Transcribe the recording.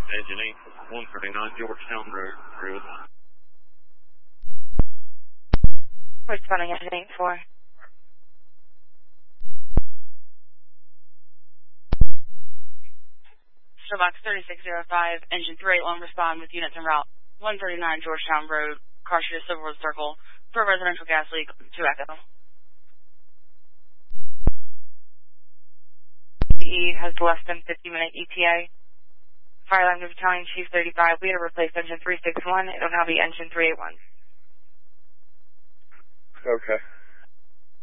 Engine 8, 139 Georgetown Road, 301. Responding Engine 8-4. Showbox 3605, Engine 381, respond with units en route. 139 Georgetown Road, car street to Silverwood Circle, for a residential gas leak, 2 Echo. E has less than 50-minute ETA. Fire line to Battalion Chief 35, we had to replace engine 361, it'll now be engine 381. Okay.